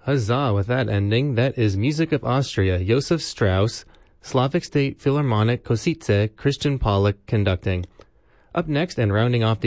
Huzzah with that ending. That is Music of Austria, Josef Strauss, Slavic State Philharmonic Košice, Christian Pollock conducting. Up next and rounding off the